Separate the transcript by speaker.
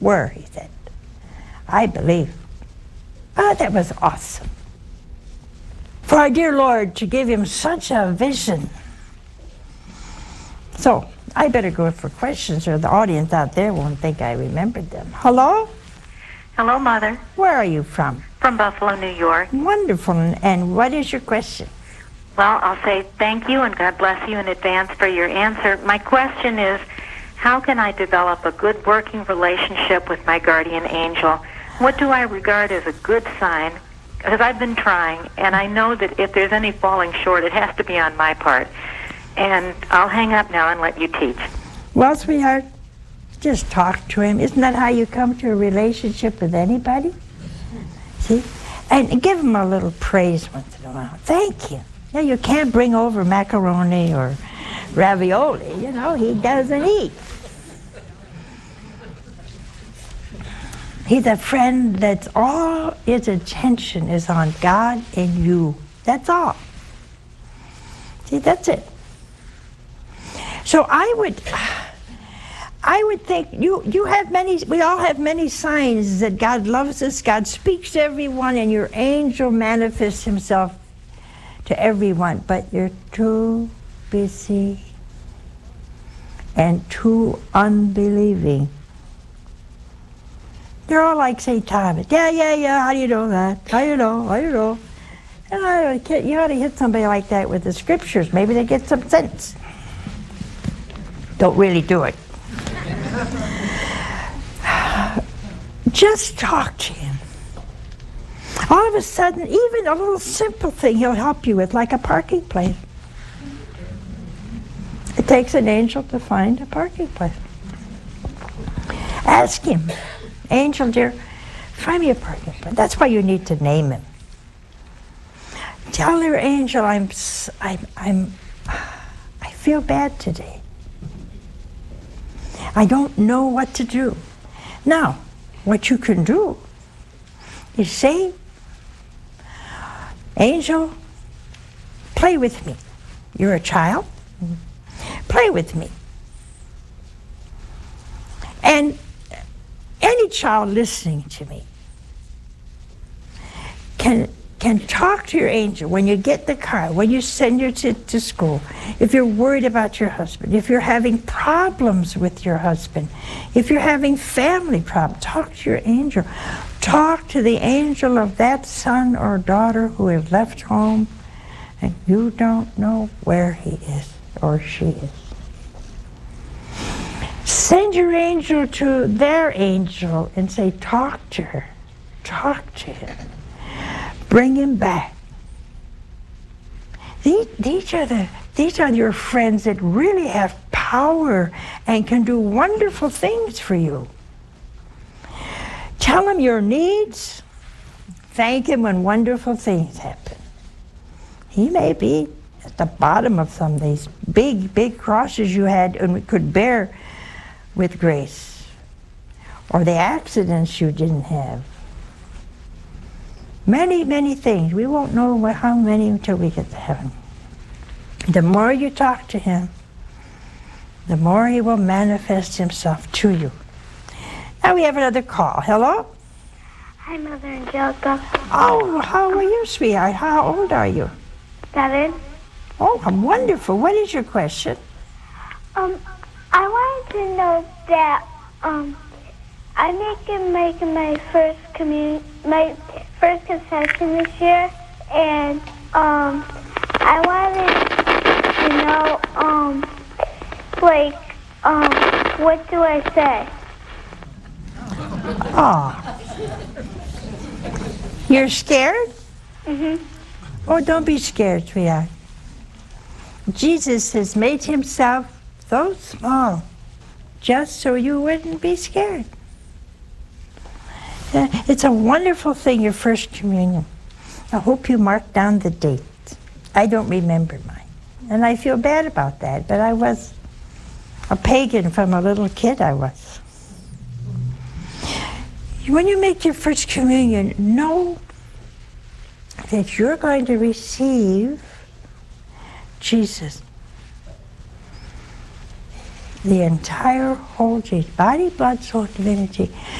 Speaker 1: were, he said. I believe. Oh, that was awesome. For our dear Lord to give him such a vision. So, I better go for questions or the audience out there won't think I remembered them. Hello?
Speaker 2: Hello, Mother.
Speaker 1: Where are you from?
Speaker 2: From Buffalo, New York.
Speaker 1: Wonderful. And what is your question?
Speaker 2: Well, I'll say thank you and God bless you in advance for your answer. My question is, how can I develop a good working relationship with my guardian angel? What do I regard as a good sign? Because I've been trying, and I know that if there's any falling short, it has to be on my part. And I'll hang up now and let you teach.
Speaker 1: Well, sweetheart, just talk to him. Isn't that how you come to a relationship with anybody? See? And give him a little praise once in a while. Thank you. Yeah, you can't bring over macaroni or ravioli. You know, he doesn't eat. He's a friend that's all his attention is on God and you. That's all. See, that's it. So I would think you have many, we all have many signs that God loves us, God speaks to everyone, and your angel manifests himself to everyone, but you're too busy and too unbelieving. They're all like St. Thomas. Yeah, how do you know that? How do you know? And you ought to hit somebody like that with the scriptures. Maybe they get some sense. Don't really do it. Just talk to him. All of a sudden, even a little simple thing he'll help you with, like a parking place. It takes an angel to find a parking place. Ask him, angel dear, find me a parking place. That's why you need to name him. Tell your angel, I feel bad today. I don't know what to do. Now, what you can do is say, angel, play with me. You're a child. Play with me. And any child listening to me can talk to your angel when you get the car, when you send your kid to school, if you're worried about your husband, if you're having problems with your husband, if you're having family problems, talk to your angel. Talk to the angel of that son or daughter who has left home and you don't know where he is or she is. Send your angel to their angel and say, talk to her, talk to him. Bring him back. These are your friends that really have power and can do wonderful things for you. Tell him your needs. Thank him when wonderful things happen. He may be at the bottom of some of these big crosses you had and could bear with grace, or the accidents you didn't have. Many things. We won't know how many until we get to heaven. The more you talk to him, the more he will manifest himself to you. Now we have another call. Hello?
Speaker 3: Hi, Mother Angelica.
Speaker 1: Oh, how are you, sweetheart? How old are you?
Speaker 3: 7.
Speaker 1: Oh, I'm wonderful. What is your question?
Speaker 3: I wanted to know that I can make my first confession this year, and I wanted to know what do I say?
Speaker 1: Oh. You're scared?
Speaker 3: Mm-hmm.
Speaker 1: Oh, don't be scared, sweetheart. Jesus has made himself so small just so you wouldn't be scared. It's a wonderful thing, your first communion. I hope you mark down the date. I don't remember mine. And I feel bad about that, but I was a pagan from a little kid, I was. When you make your first communion, know that you're going to receive Jesus. the entire whole Jesus, body, blood, soul, divinity.